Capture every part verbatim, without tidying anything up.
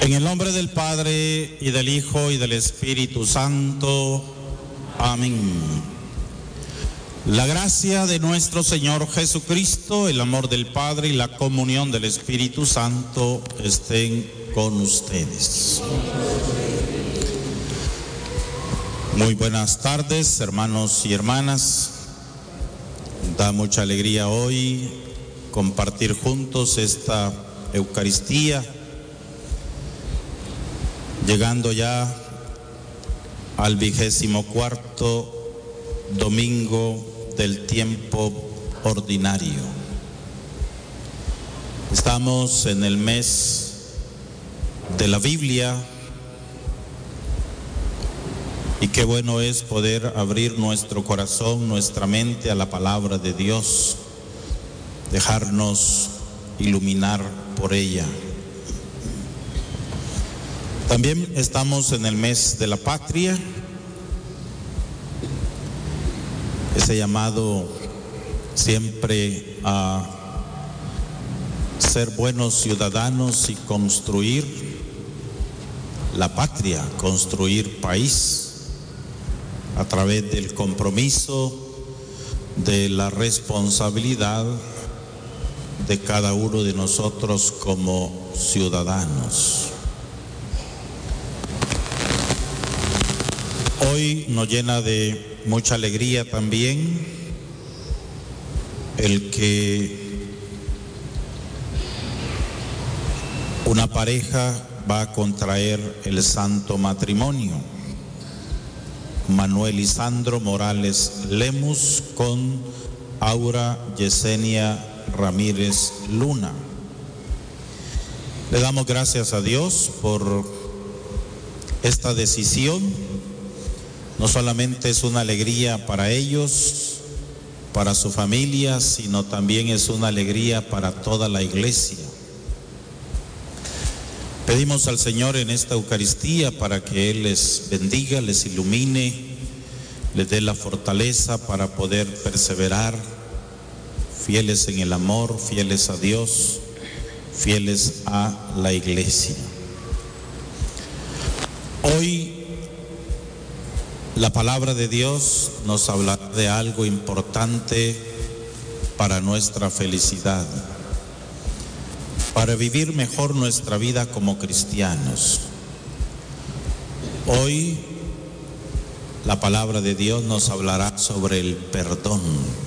En el nombre del Padre, y del Hijo, y del Espíritu Santo. Amén. La gracia de nuestro Señor Jesucristo, el amor del Padre y la comunión del Espíritu Santo estén con ustedes. Muy buenas tardes, hermanos y hermanas. Da mucha alegría hoy compartir juntos esta Eucaristía, llegando ya al vigésimo cuarto domingo del tiempo ordinario. Estamos en el mes de la Biblia y qué bueno es poder abrir nuestro corazón, nuestra mente a la palabra de Dios, dejarnos iluminar por ella. También estamos en el mes de la patria, ese llamado siempre a ser buenos ciudadanos y construir la patria, construir país a través del compromiso, de la responsabilidad de cada uno de nosotros como ciudadanos. Hoy nos llena de mucha alegría también el que una pareja va a contraer el santo matrimonio. Manuel y Sandro Morales Lemus con Aura Yesenia Ramírez Luna. Le damos gracias a Dios por esta decisión. No solamente es una alegría para ellos, para su familia, sino también es una alegría para toda la iglesia. Pedimos al Señor en esta Eucaristía para que Él les bendiga, les ilumine, les dé la fortaleza para poder perseverar, fieles en el amor, fieles a Dios, fieles a la iglesia. Hoy la palabra de Dios nos habla de algo importante para nuestra felicidad, para vivir mejor nuestra vida como cristianos. Hoy la palabra de Dios nos hablará sobre el perdón.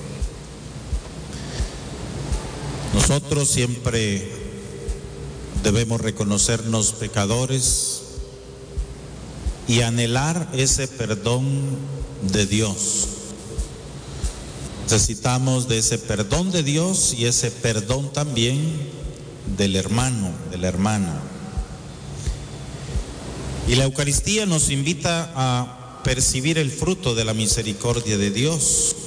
Nosotros siempre debemos reconocernos pecadores y anhelar ese perdón de Dios. Necesitamos de ese perdón de Dios y ese perdón también del hermano, de la hermana. Y la Eucaristía nos invita a percibir el fruto de la misericordia de Dios.